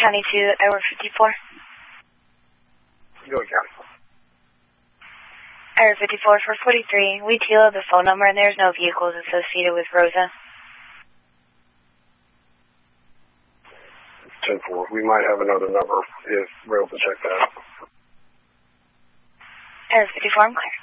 County 2, Edward 54. Go County. Edward 54 for 43. We teal the phone number and there's no vehicles associated with Rosa. 10-4. We might have another number if we're able to check that out. Edward 54, I'm clear.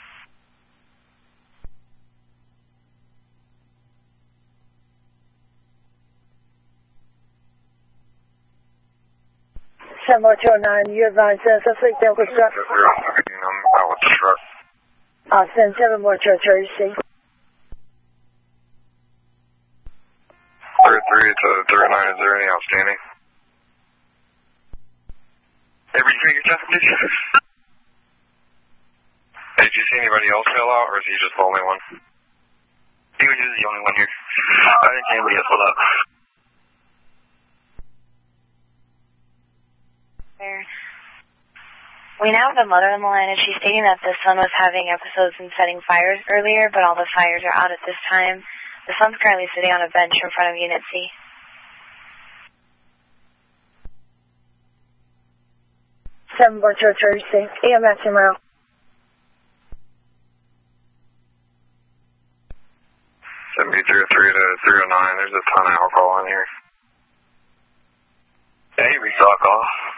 More 209, you advise suspect vehicle struck. I'm out with the truck. Send 7 more to a church, see. 33 to 39, is there any outstanding? Every year you're justification. Hey, did you see anybody else fill out, or is he just the only one? He was just the only one here. I didn't see anybody else fill out. We now have the mother on the line, and she's stating that the son was having episodes and setting fires earlier, but all the fires are out at this time. The son's currently sitting on a bench in front of Unit C. Seven more to a church, see. EMS tomorrow. 73 to 309, there's a ton of alcohol in here. Hey, restock off.